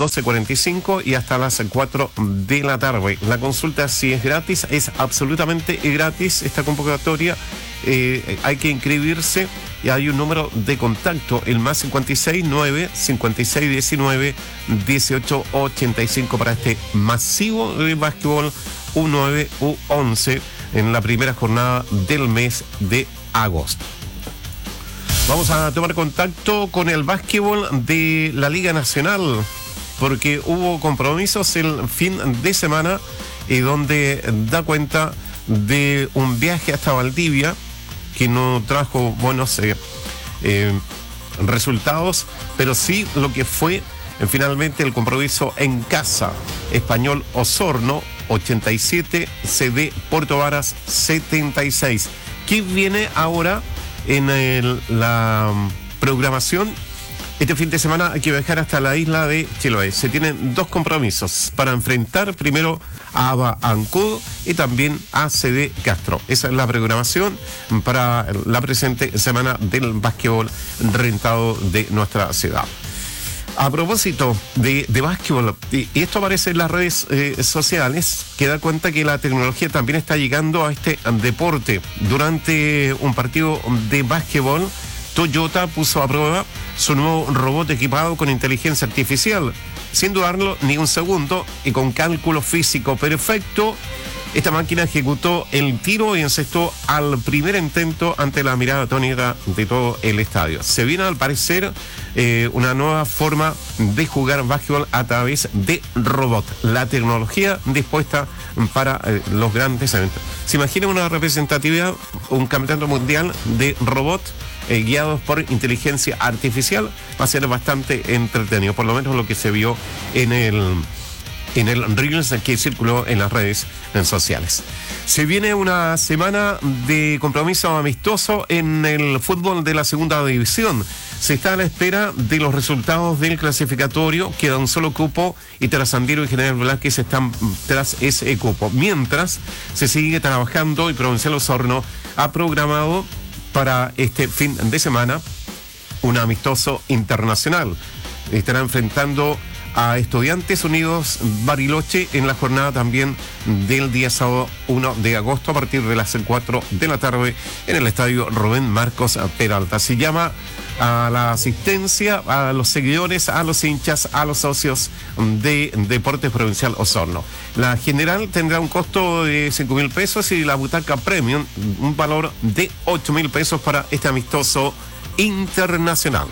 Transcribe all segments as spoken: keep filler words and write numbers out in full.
doce cuarenta y cinco y hasta las cuatro de la tarde. La consulta, si es gratis, es absolutamente gratis esta convocatoria. Eh, hay que inscribirse y hay un número de contacto, el más cincuenta y seis nueve, cincuenta y seis diecinueve, dieciocho ochenta y cinco para este masivo de básquetbol U nueve U once en la primera jornada del mes de agosto. Vamos a tomar contacto con el básquetbol de la Liga Nacional, porque hubo compromisos el fin de semana y donde da cuenta de un viaje hasta Valdivia que no trajo buenos eh, eh, resultados, pero sí lo que fue eh, finalmente el compromiso en casa. Español Osorno ochenta y siete, C D Puerto Varas setenta y seis. ¿Qué viene ahora en el, la programación? Este fin de semana hay que viajar hasta la isla de Chiloé. Se tienen dos compromisos para enfrentar primero a Aba Ancud y también a C D Castro. Esa es la programación para la presente semana del básquetbol rentado de nuestra ciudad. A propósito de, de básquetbol, y, y esto aparece en las redes eh, sociales, que da cuenta que la tecnología también está llegando a este deporte. Durante un partido de básquetbol, Toyota puso a prueba su nuevo robot equipado con inteligencia artificial. Sin dudarlo ni un segundo y con cálculo físico perfecto, esta máquina ejecutó el tiro y encestó al primer intento ante la mirada atónita de todo el estadio. Se viene al parecer eh, una nueva forma de jugar básquetbol a través de robot. La tecnología dispuesta para eh, los grandes eventos. ¿Se imagina una representatividad, un campeonato mundial de robot eh, guiados por inteligencia artificial? Va a ser bastante entretenido, por lo menos lo que se vio en el... en el Reels que circuló en las redes sociales. Se viene una semana de compromiso amistoso en el fútbol de la segunda división. Se está a la espera de los resultados del clasificatorio. Queda un solo cupo y Trasandino y General Velázquez están tras ese cupo. Mientras se sigue trabajando y Provincial Osorno ha programado para este fin de semana un amistoso internacional. Estará enfrentando a Estudiantes Unidos Bariloche en la jornada también del día sábado uno de agosto a partir de las cuatro de la tarde en el estadio Rubén Marcos Peralta. Se llama a la asistencia, a los seguidores, a los hinchas, a los socios de Deportes Provincial Osorno. La general tendrá un costo de cinco mil pesos y la butaca premium un valor de ocho mil pesos para este amistoso internacional.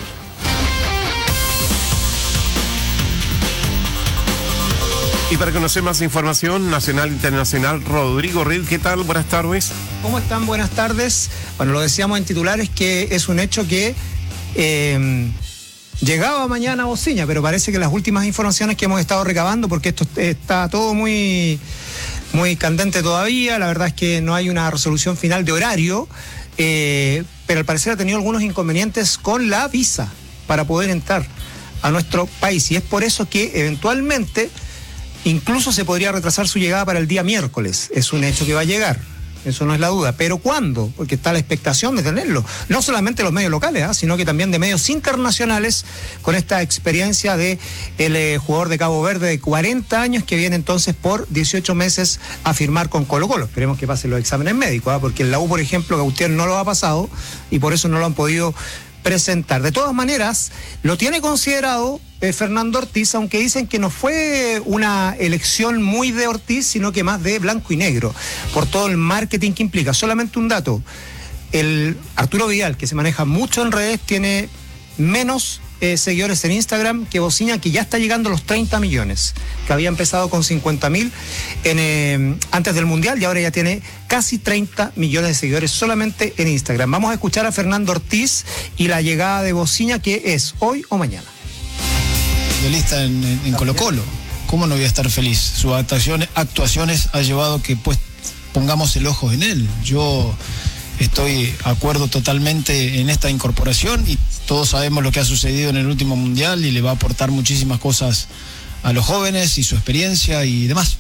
Y para conocer más información nacional e internacional, Rodrigo Reed, ¿qué tal? Buenas tardes. ¿Cómo están? Buenas tardes. Bueno, lo decíamos en titulares que es un hecho que eh, llegaba mañana a Bociña, pero parece que las últimas informaciones que hemos estado recabando, porque esto está todo muy, muy candente todavía, la verdad es que no hay una resolución final de horario, eh, pero al parecer ha tenido algunos inconvenientes con la visa para poder entrar a nuestro país, y es por eso que eventualmente incluso se podría retrasar su llegada para el día miércoles. Es un hecho que va a llegar, eso no es la duda. ¿Pero cuándo? Porque está la expectación de tenerlo. No solamente los medios locales, ¿eh? sino que también de medios internacionales, con esta experiencia de el eh, jugador de Cabo Verde de cuarenta años que viene entonces por dieciocho meses a firmar con Colo Colo. Esperemos que pasen los exámenes médicos, ¿eh? porque en la U, por ejemplo, Gautier no lo ha pasado y por eso no lo han podido presentar. De todas maneras, lo tiene considerado eh, Fernando Ortiz, aunque dicen que no fue una elección muy de Ortiz, sino que más de blanco y negro, por todo el marketing que implica. Solamente un dato, el Arturo Vidal, que se maneja mucho en redes, tiene menos eh, seguidores en Instagram que Bociña, que ya está llegando a los treinta millones, que había empezado con cincuenta mil en, eh, antes del Mundial, y ahora ya tiene casi treinta millones de seguidores solamente en Instagram. Vamos a escuchar a Fernando Ortiz y la llegada de Bociña, que es hoy o mañana. De lista en, en, en Colo Colo, ¿cómo no voy a estar feliz? Sus actuaciones, actuaciones ha llevado que pues pongamos el ojo en él. Yo estoy de acuerdo totalmente en esta incorporación y todos sabemos lo que ha sucedido en el último Mundial y le va a aportar muchísimas cosas a los jóvenes y su experiencia y demás.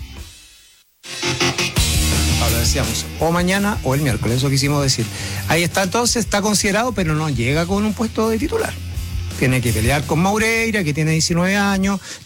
Ahora decíamos, o mañana o el miércoles, eso quisimos decir. Ahí está, entonces está considerado, pero no llega con un puesto de titular. Tiene que pelear con Maureira, que tiene diecinueve años,